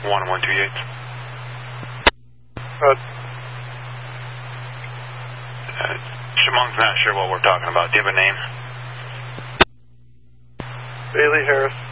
1128. Shamon's not sure what we're talking about. Do you have a name? Bailey Harris.